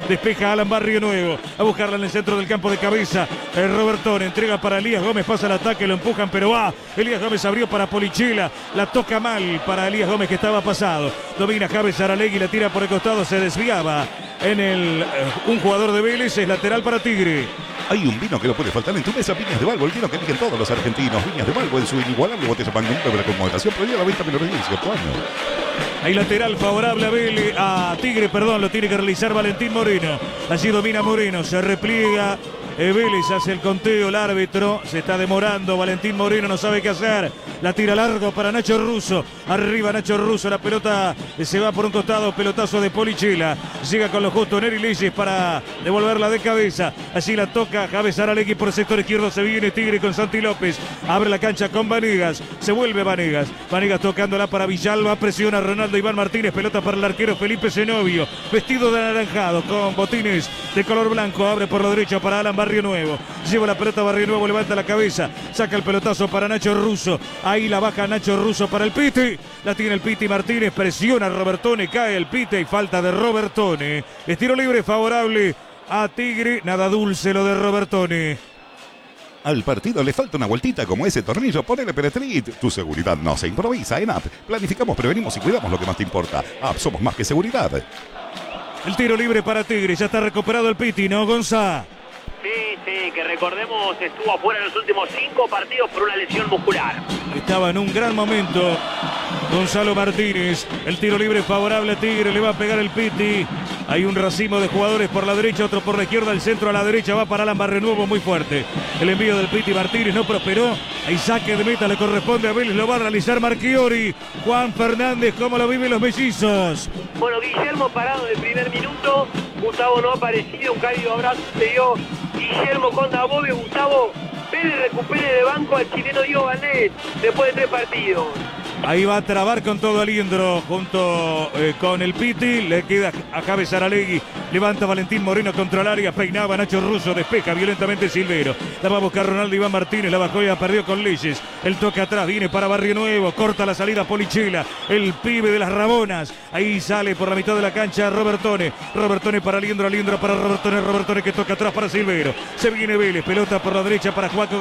despeja Alan Barrio Nuevo, a buscarla en el centro del campo de cabeza. Robertone entrega para Elías Gómez, pasa el ataque, lo empujan, pero va. Elías Gómez abrió para Polichila, la toca mal para Elías Gómez que estaba pasado. Domina Javes Aralegui, la tira por el costado, se desviaba en un jugador de Vélez, es lateral para Tigre. Hay un vino que no puede faltar en tu mesa, Viñas de Balbo, el vino que eligen todos los argentinos. Viñas de Balbo en su inigualable botella Magnum de la conmodación prohibida a la venta menores de 18 años. Hay lateral favorable a Vélez, a Tigre, perdón, lo tiene que realizar Valentín Moreno. Allí domina Moreno, se repliega. Vélez hace el conteo, el árbitro se está demorando, Valentín Moreno no sabe qué hacer, la tira largo para Nacho Russo, arriba Nacho Russo, la pelota se va por un costado, pelotazo de Polichila, llega con lo justo Neri Leyes para devolverla de cabeza, allí la toca Javes Aralegui por el sector izquierdo, se viene Tigre con Santi López, abre la cancha con Vanegas, se vuelve Vanegas tocándola para Villalba, presiona Ronaldo Iván Martínez, pelota para el arquero Felipe Zenobio, vestido de anaranjado con botines de color blanco, abre por la derecha para Alan Barrio Nuevo, lleva la pelota Barrio Nuevo, levanta la cabeza, saca el pelotazo para Nacho Russo, ahí la baja Nacho Russo para el Piti, la tiene el Piti Martínez, presiona a Robertone, cae el Piti y falta de Robertone, estiro libre favorable a Tigre, nada dulce lo de Robertone. Al partido le falta una vueltita como ese tornillo, ponele Peretrit. Tu seguridad no se improvisa en App. Planificamos, prevenimos y cuidamos lo que más te importa. App, somos más que seguridad. El tiro libre para Tigre, ya está recuperado el Piti, ¿no, Gonzá? Sí, que recordemos estuvo afuera en los últimos 5 partidos por una lesión muscular. Estaba en un gran momento Gonzalo Martínez, el tiro libre favorable a Tigre, le va a pegar el Piti. Hay un racimo de jugadores por la derecha, otro por la izquierda, el centro a la derecha va para Alan Barrio Nuevo muy fuerte. El envío del Piti Martínez no prosperó, hay saque de meta, le corresponde a Vélez, lo va a realizar Marchiori. Juan Fernández, ¿cómo lo viven los mellizos? Bueno, Guillermo parado del primer minuto, Gustavo no ha aparecido, un cálido abrazo se dio Guillermo con Dabove, Gustavo Pérez recupere de banco al chileno Diego Vanet después de 3 partidos. Ahí va a trabar con todo Aliendro junto con el Piti, le queda a Javes Aralegui, levanta Valentín Moreno contra el área, peinaba Nacho Russo, despeja violentamente Silvero, la va a buscar Ronaldo Iván Martínez, la bajó y la perdió con Leyes, el toque atrás, viene para Barrio Nuevo, corta la salida Polichila, el pibe de las Rabonas, ahí sale por la mitad de la cancha Robertone para Aliendro para Robertone que toca atrás para Silvero, se viene Vélez, pelota por la derecha para Juaco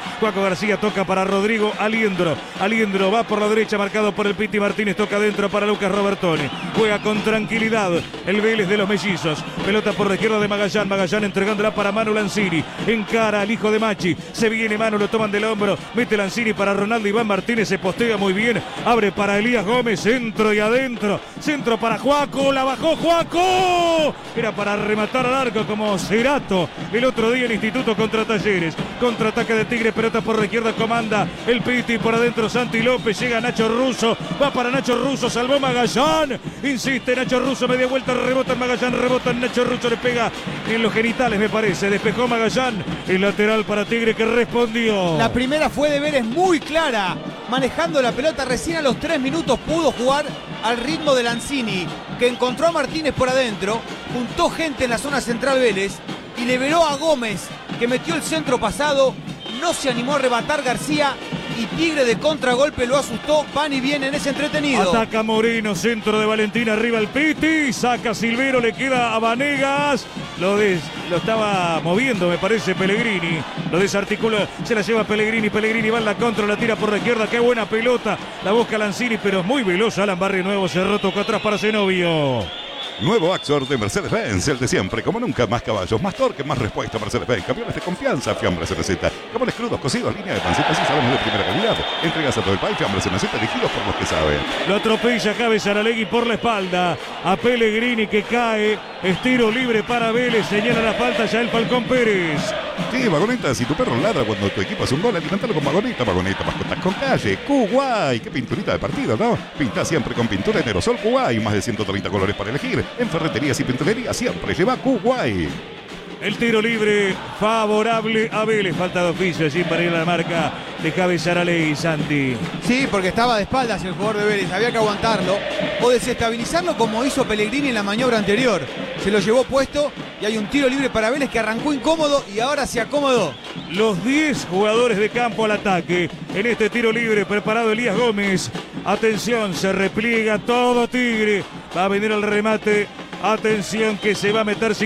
García toca para Rodrigo Aliendro va por la derecha marcado por el Piti Martínez, toca adentro para Lucas Robertone, juega con tranquilidad el Vélez de los mellizos, pelota por la izquierda de Magallán entregándola para Manu Lanzini, encara al hijo de Machi, se viene Manu, lo toman del hombro, mete Lanzini para Ronaldo Iván Martínez, se postea muy bien, abre para Elías Gómez, centro y adentro, centro para Juaco, la bajó Juaco, era para rematar al arco como Cerato el otro día en Instituto contra Talleres, contraataque de Tigre, pelota por la izquierda, comanda el Piti, por adentro Santi López, llega Nacho Russo, va para Nacho Russo, salvó Magallán, insiste Nacho Russo, media vuelta, rebota en Magallán, rebota en Nacho Russo, le pega en los genitales me parece, despejó Magallán, el lateral para Tigre que respondió. La primera fue de Vélez muy clara, manejando la pelota recién a los 3 minutos pudo jugar al ritmo de Lanzini, que encontró a Martínez por adentro, juntó gente en la zona central Vélez y liberó a Gómez, que metió el centro pasado, no se animó a arrebatar García y Tigre de contragolpe lo asustó, van y viene en ese entretenido. Ataca Moreno, centro de Valentín, arriba el Piti, saca Silvero, le queda a Vanegas, lo estaba moviendo me parece Pellegrini, lo desarticuló, se la lleva Pellegrini va en la contra, la tira por la izquierda, qué buena pelota, la busca Lanzini, pero es muy veloz Alan Barrio Nuevo, cerró, tocó atrás para Zenobio. Nuevo Axor de Mercedes-Benz, el de siempre, como nunca, más caballos, más torque, más respuesta. Mercedes-Benz, campeones de confianza, fiambres CZ, jamones crudos, cocidos, línea de pancitas y sabores de primera calidad. Entregas a todo el país, fiambres CZ, dirigidos por los que saben. Lo atropella Javes Aralegui por la espalda a Pellegrini que cae, estiro libre para Vélez, señala la falta ya el Falcón Pérez. Sí, Vagoneta, si tu perro ladra cuando tu equipo hace un gol, alimentalo con Vagoneta, mascotas con calle, Kuwait, qué pinturita de partido, ¿no? Pinta siempre con pintura en aerosol Kuwait, más de 130 colores para elegir. En ferreterías y pinturería siempre lleva Kuwait. El tiro libre favorable a Vélez, falta de oficio sin para ir a la marca de Javes Aralegui, Santi. Sí, porque estaba de espaldas el jugador de Vélez, había que aguantarlo o desestabilizarlo como hizo Pellegrini en la maniobra anterior. Se lo llevó puesto y hay un tiro libre para Vélez que arrancó incómodo y ahora se acomodó. Los 10 jugadores de campo al ataque. En este tiro libre preparado Elías Gómez. Atención, se repliega todo Tigre. Va a venir el remate. Atención que se va a meter